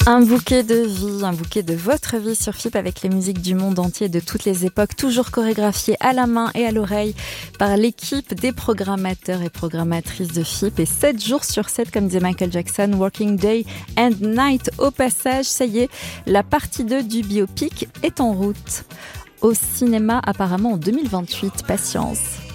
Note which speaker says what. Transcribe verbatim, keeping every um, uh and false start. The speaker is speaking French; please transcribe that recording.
Speaker 1: Un bouquet de vie, un bouquet de votre vie sur F I P avec les musiques du monde entier de toutes les époques, toujours chorégraphiées à la main et à l'oreille par l'équipe des programmateurs et programmatrices de F I P. Et sept jours sur sept, comme disait Michael Jackson, working day and night. Au passage, ça y est, la partie deux du biopic est en route. Au cinéma apparemment en deux mille vingt-huit, patience.